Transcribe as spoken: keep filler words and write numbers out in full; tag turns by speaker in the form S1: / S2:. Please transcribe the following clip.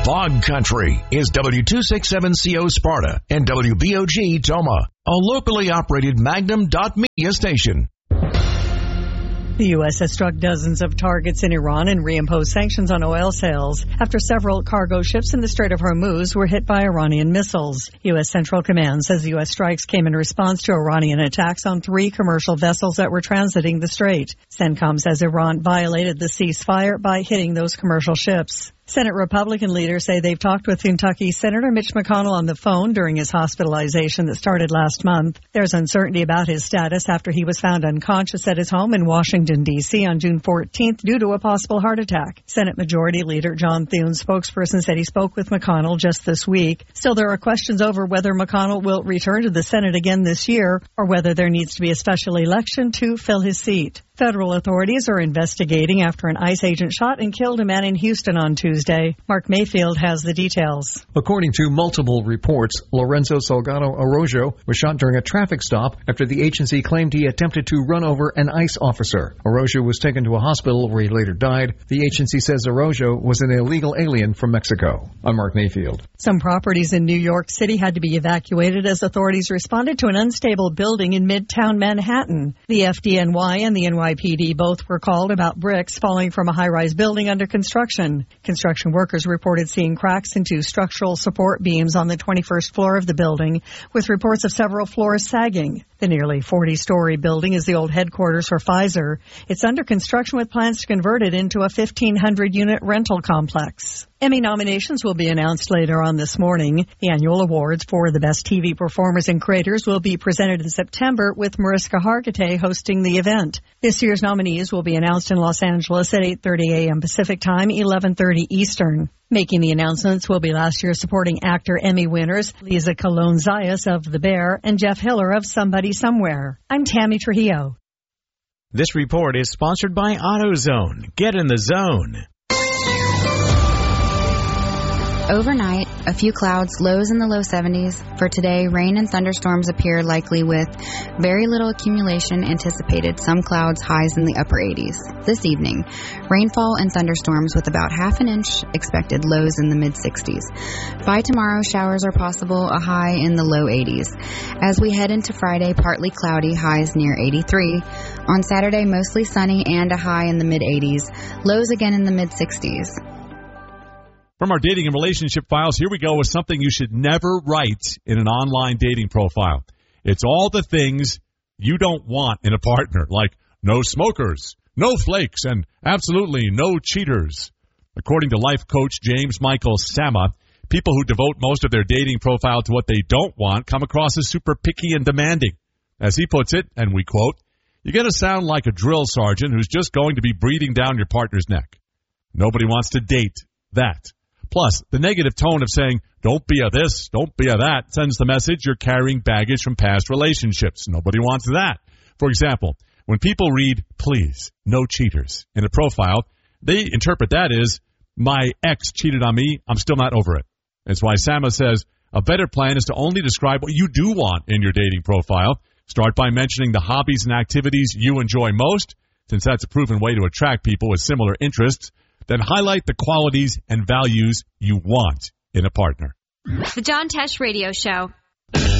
S1: Fog Country is W two sixty-seven C O Sparta and W B O G Toma, a locally operated Magnum dot media station.
S2: The U S has struck dozens of targets in Iran and reimposed sanctions on oil sales after several cargo ships in the Strait of Hormuz were hit by Iranian missiles. U S Central Command says the U S strikes came in response to Iranian attacks on three commercial vessels that were transiting the strait. CENTCOM says Iran violated the ceasefire by hitting those commercial ships. Senate Republican leaders say they've talked with Kentucky Senator Mitch McConnell on the phone during his hospitalization that started last month. There's uncertainty about his status after he was found unconscious at his home in Washington, D C on June fourteenth due to a possible heart attack. Senate Majority Leader John Thune's spokesperson said he spoke with McConnell just this week. Still, there are questions over whether McConnell will return to the Senate again this year or whether there needs to be a special election to fill his seat. Federal authorities are investigating after an ICE agent shot and killed a man in Houston on Tuesday. Mark Mayfield has the details.
S3: According to multiple reports, Lorenzo Salgado Arroyo was shot during a traffic stop after the agency claimed he attempted to run over an ICE officer. Arroyo was taken to a hospital where he later died. The agency says Arroyo was an illegal alien from Mexico. I'm Mark Mayfield.
S2: Some properties in New York City had to be evacuated as authorities responded to an unstable building in Midtown Manhattan. The F D N Y and the N Y P D both were called about bricks falling from a high-rise building under construction. Construction workers reported seeing cracks into structural support beams on the twenty-first floor of the building, with reports of several floors sagging. The nearly forty-story building is the old headquarters for Pfizer. It's under construction with plans to convert it into a fifteen hundred unit rental complex. Emmy nominations will be announced later on this morning. The annual awards for the best T V performers and creators will be presented in September, with Mariska Hargitay hosting the event. This year's nominees will be announced in Los Angeles at eight thirty a.m. Pacific Time, eleven thirty Eastern. Making the announcements will be last year's supporting actor Emmy winners Liza Colon-Zayas of The Bear and Jeff Hiller of Somebody Somewhere. I'm Tammy Trujillo.
S4: This report is sponsored by AutoZone. Get in the zone.
S5: Overnight, a few clouds, lows in the low seventies. For today, rain and thunderstorms appear likely with very little accumulation anticipated, some clouds, highs in the upper eighties. This evening, rainfall and thunderstorms with about half an inch expected, lows in the mid-sixties. By tomorrow, showers are possible, a high in the low eighties. As we head into Friday, partly cloudy, highs near eighty-three. On Saturday, mostly sunny and a high in the mid-eighties, lows again in the mid-sixties.
S6: From our dating and relationship files, here we go with something you should never write in an online dating profile. It's all the things you don't want in a partner, like no smokers, no flakes, and absolutely no cheaters. According to life coach James Michael Sama, people who devote most of their dating profile to what they don't want come across as super picky and demanding. As he puts it, and we quote, "You're going to sound like a drill sergeant who's just going to be breathing down your partner's neck." Nobody wants to date that. Plus, the negative tone of saying, "Don't be a this, don't be a that," sends the message you're carrying baggage from past relationships. Nobody wants that. For example, when people read, "Please, no cheaters," in a profile, they interpret that as, "My ex cheated on me, I'm still not over it." That's why Sama says, a better plan is to only describe what you do want in your dating profile. Start by mentioning the hobbies and activities you enjoy most, since that's a proven way to attract people with similar interests. Then highlight the qualities and values you want in a partner.
S7: The John Tesh Radio Show.